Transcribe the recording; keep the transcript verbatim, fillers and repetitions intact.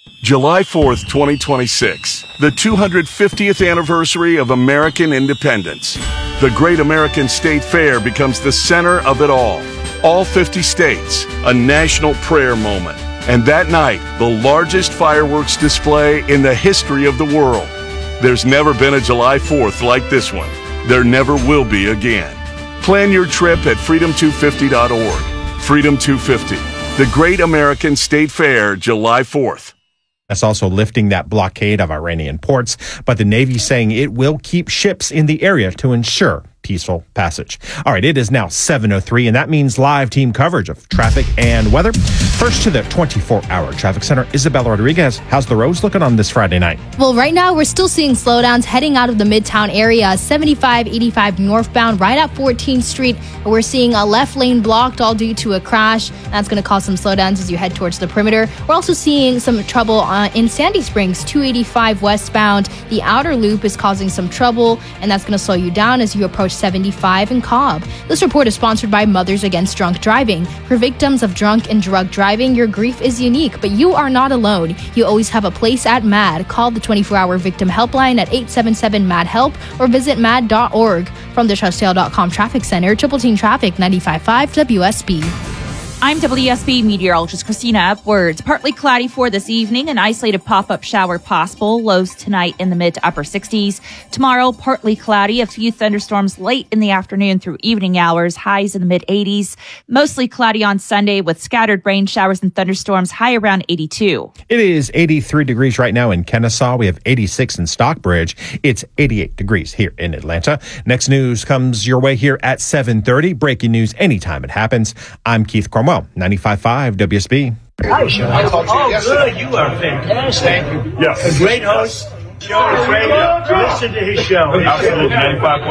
July fourth, twenty twenty-six, the two hundred fiftieth anniversary of American independence. The Great American State Fair becomes the center of it all. All fifty states, a national prayer moment. And that night, the largest fireworks display in the history of the world. There's never been a July fourth like this one. There never will be again. Plan your trip at freedom two fifty dot org. Freedom two fifty, the Great American State Fair, July fourth. That's also lifting that blockade of Iranian ports, but the Navy saying it will keep ships in the area to ensure peaceful passage. All right, it is now seven oh three, and that means live team coverage of traffic and weather. First to the twenty-four hour traffic center, Isabella Rodriguez. How's the roads looking on this Friday night? Well, right now we're still seeing slowdowns heading out of the Midtown area, seventy-five eighty-five northbound, right at fourteenth street. We're seeing a left lane blocked, all due to a crash. That's going to cause some slowdowns as you head towards the perimeter. We're also seeing some trouble uh, in Sandy Springs, two eighty-five westbound. The outer loop is causing some trouble, and that's going to slow you down as you approach seventy-five in Cobb. This report is sponsored by Mothers Against Drunk Driving. For victims of drunk and drug driving, your grief is unique, but you are not alone. You always have a place at MAD. Call the twenty-four hour victim helpline at eight seven seven MAD HELP or visit mad dot org. From the trust sale dot com Traffic Center, Triple Team Traffic, ninety-five point five W S B. I'm W S B meteorologist Christina Upwards. Partly cloudy for this evening, an isolated pop-up shower possible. Lows tonight in the mid to upper sixties. Tomorrow, partly cloudy, a few thunderstorms late in the afternoon through evening hours. Highs in the mid eighties. Mostly cloudy on Sunday with scattered rain showers and thunderstorms, high around eighty-two. It is eighty-three degrees right now in Kennesaw. We have eighty-six in Stockbridge. It's eighty-eight degrees here in Atlanta. Next news comes your way here at seven thirty. Breaking news anytime it happens. I'm Keith Cromwell. ninety-five point five W S B. Hi, Sean. I talked to you oh, yesterday. Good. You are fantastic. Thank you. Yes. A great host. Show is great. Listen to his show. Absolutely. ninety-five point five